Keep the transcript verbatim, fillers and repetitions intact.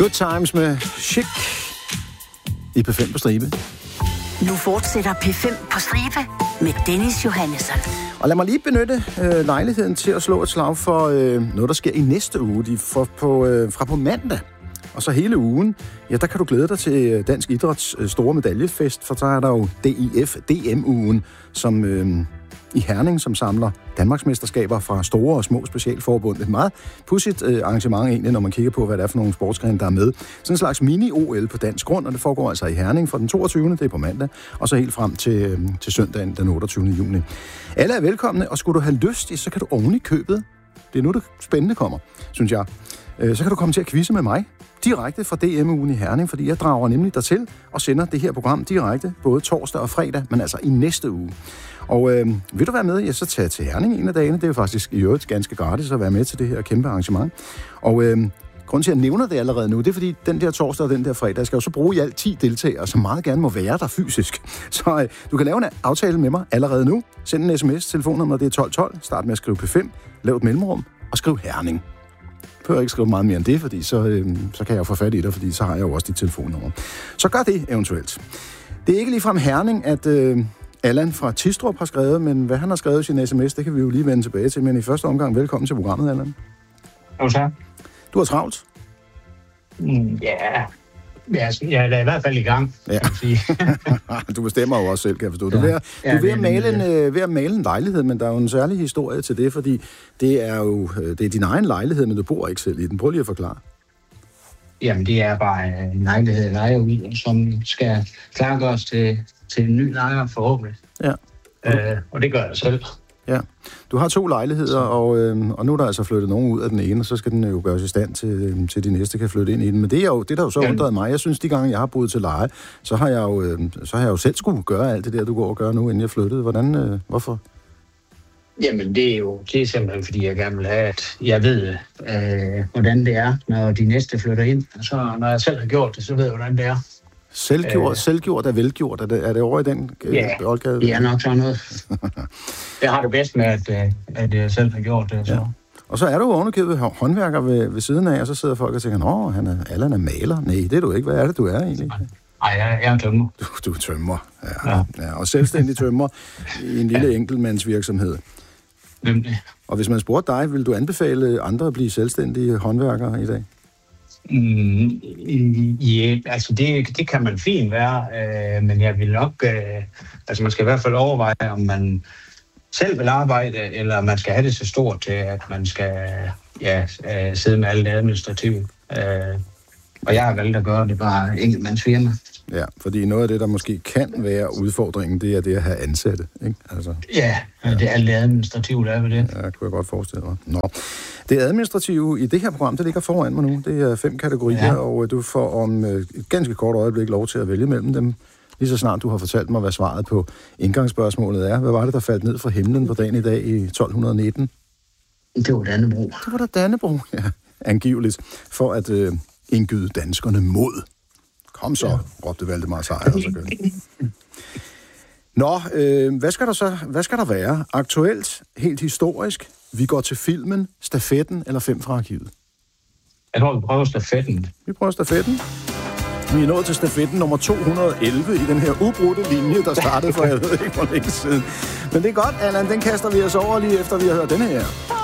Good Times med Chic i P fem på stribe. Nu fortsætter P fem på stribe med Dennis Johannesson. Og lad mig lige benytte øh, lejligheden til at slå et slag for øh, noget, der sker i næste uge. De får på, øh, fra på mandag. Og så hele ugen, ja, der kan du glæde dig til Dansk Idræts øh, store medaljefest, for så er der jo D I F D M-ugen, som øh, i Herning, som samler Danmarksmesterskaber fra store og små specialforbund. Et meget pudsigt øh, arrangement egentlig, når man kigger på, hvad det er for nogle sportsgrene, der er med. Sådan en slags mini-O L på dansk grund, og det foregår altså i Herning fra den toogtyvende det er på mandag, og så helt frem til, øh, til søndagen den otteogtyvende juni. Alle er velkomne, og skulle du have lyst, så kan du oven i købet, det er nu det spændende kommer, synes jeg, øh, så kan du komme til at quizze med mig direkte fra D M-ugen i Herning, fordi jeg drager nemlig dertil og sender det her program direkte, både torsdag og fredag, men altså i næste uge. Og øh, vil du være med, ja, så tag til Herning en af dagene. Det er jo faktisk i øvrigt ganske gratis at være med til det her kæmpe arrangement. Og øh, grunden til, at jeg nævner det allerede nu, det er fordi, den der torsdag og den der fredag, jeg skal jo så bruge i alt ti deltagere, som meget gerne må være der fysisk. Så øh, du kan lave en aftale med mig allerede nu. Send en sms, telefonnummeret det er tolv tolv, start med at skrive P fem, lav et mellemrum og skriv Herning. Jeg behøver ikke skrive meget mere end det, fordi så, øh, så kan jeg jo få fat i dig, fordi så har jeg jo også dit telefonnummer. Så gør det eventuelt. Det er ikke ligefrem Herning, at øh, Allan fra Tistrup har skrevet, men hvad han har skrevet i sin sms, det kan vi jo lige vende tilbage til. Men i første omgang, velkommen til programmet, Allan. Jo, tak. Du har travlt? Mm, ja, jeg er i hvert fald i gang, ja. kan man sige. Du bestemmer jo også selv, kan jeg forstå. Du er ved at, ja, du er ved at, male en, øh, ved at male en lejlighed, men der er jo en særlig historie til det, fordi det er jo det er din egen lejlighed, men du bor ikke selv i den. Prøv lige at forklare. Jamen, det er bare en lejlighed, jeg lejer ud, som skal klargøres til, til en ny lejer forhåbentlig. Ja. Øh, og det gør jeg selv. Ja. Du har to lejligheder, og, øh, og nu er der altså flyttet nogen ud af den ene, og så skal den jo gøres i stand til, til de næste kan flytte ind i den. Men det er jo det, der jo så ja. undrede mig. Jeg synes, de gange, jeg har boet til leje, så har jeg jo, øh, så har jeg jo selv skulle gøre alt det der, du går og gør nu, inden jeg flyttede. Hvordan, øh, hvorfor? Jamen, det er jo det er simpelthen, fordi jeg gerne vil have, at jeg ved, øh, hvordan det er, når de næste flytter ind. Og så når jeg selv har gjort det, så ved jeg, hvordan det er. Selvgjort, øh, selvgjort er velgjort. Er det, er det over i den øh, ja, boldgade? Ja, nok sådan noget. Jeg har det bedst med, at, at jeg selv har gjort det. Så. Ja. Og så er du ovenikøbet håndværker ved, ved siden af, og så sidder folk og tænker, nå, han er, Allan er maler. Nej, det er du ikke. Hvad er det, du er egentlig? Nej, jeg, jeg er tømmer. Du, du er tømmer, ja. ja. ja. Og selvstændig tømmer i en lille ja. enkeltmandsvirksomhed. Nemlig. Og hvis man spurgte dig, vil du anbefale andre at blive selvstændige håndværkere i dag? Mm, ja, altså det, det kan man fint være, øh, men jeg vil nok, øh, altså man skal i hvert fald overveje, om man selv vil arbejde, eller man skal have det så stort til, at man skal ja, øh, sidde med alle det administrative. Øh, og jeg har valgt at gøre det bare enkeltmandsfirma. Ja, fordi noget af det, der måske kan være udfordringen, det er det at have ansatte, ikke? Altså, ja, ja, det er alt det administrative, der er ved det. Ja, det kunne jeg godt forestille mig. Nå. Det administrative i det her program, det ligger foran mig nu. Det er fem kategorier, ja. Og du får om et ganske kort øjeblik lov til at vælge mellem dem. Lige så snart du har fortalt mig, hvad svaret på indgangsspørgsmålet er. Hvad var det, der faldt ned fra himlen på dagen i dag i tolv nitten? Det var Dannebrog. Det var da Dannebrog, ja. Angiveligt. For at øh, indgyde danskerne mod. Kom så, ja. Råbte Valdemar Sejr. Og så Nå, øh, hvad skal der så hvad skal der være? Aktuelt, helt historisk, vi går til filmen, stafetten eller fem fra arkivet? Jeg tror, vi prøver stafetten. Vi prøver stafetten. Vi er nået til stafetten nummer to hundrede og elleve i den her ubrudte linje, der startede for, jeg ved ikke, hvor længe siden. Men det er godt, Allan, den kaster vi os over lige efter, vi har hørt denne her.